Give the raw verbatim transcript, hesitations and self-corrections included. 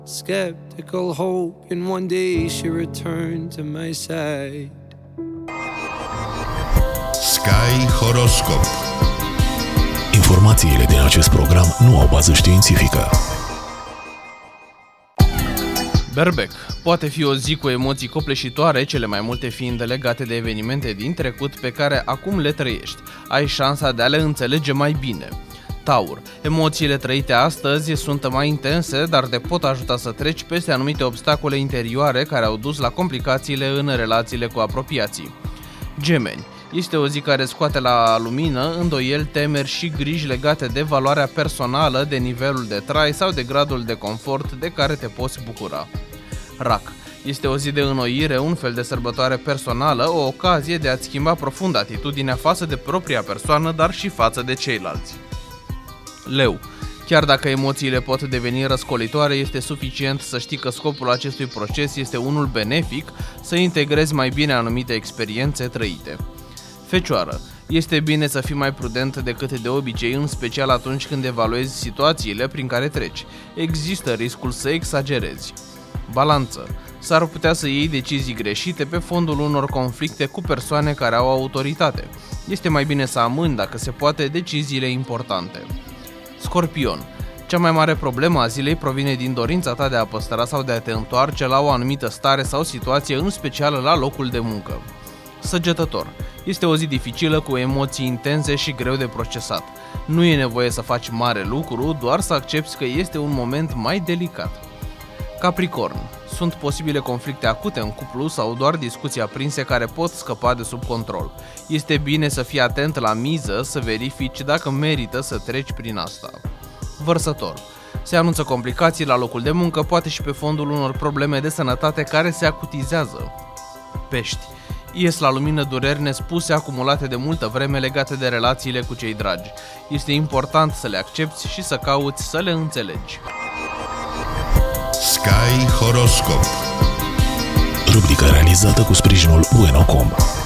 Skeptical hope in one day she returned to my side. Sky Horoscop. Informațiile din acest program nu au bază științifică. Berbec. Poate fi o zi cu emoții copleșitoare, cele mai multe fiind legate de evenimente din trecut pe care acum le trăiești. Ai șansa de a le înțelege mai bine. Taur. Emoțiile trăite astăzi sunt mai intense, dar te pot ajuta să treci peste anumite obstacole interioare care au dus la complicațiile în relațiile cu apropiații. Gemeni. Este o zi care scoate la lumină îndoieli, temeri și griji legate de valoarea personală, de nivelul de trai sau de gradul de confort de care te poți bucura. Rac. Este o zi de înnoire, un fel de sărbătoare personală, o ocazie de a-ți schimba profund atitudinea față de propria persoană, dar și față de ceilalți. Leu. Chiar dacă emoțiile pot deveni răscolitoare, este suficient să știi că scopul acestui proces este unul benefic, să integrezi mai bine anumite experiențe trăite. Fecioară. Este bine să fii mai prudent decât de obicei, în special atunci când evaluezi situațiile prin care treci. Există riscul să exagerezi. Balanță. S-ar putea să iei decizii greșite pe fondul unor conflicte cu persoane care au autoritate. Este mai bine să amâni, dacă se poate, deciziile importante. Scorpion. Cea mai mare problemă a zilei provine din dorința ta de a păstra sau de a te întoarce la o anumită stare sau situație, în special la locul de muncă. Săgetător. Este o zi dificilă cu emoții intense și greu de procesat. Nu e nevoie să faci mare lucru, doar să accepti că este un moment mai delicat. Capricorn. Sunt posibile conflicte acute în cuplu sau doar discuții aprinse care pot scăpa de sub control. Este bine să fii atent la miză, să verifici dacă merită să treci prin asta. Vărsător. Se anunță complicații la locul de muncă, poate și pe fondul unor probleme de sănătate care se acutizează. Pești. Ies la lumină dureri nespuse acumulate de multă vreme legate de relațiile cu cei dragi. Este important să le accepți și să cauți să le înțelegi. Sky Horoscop. Rubrica realizată cu sprijinul Bueno punct com.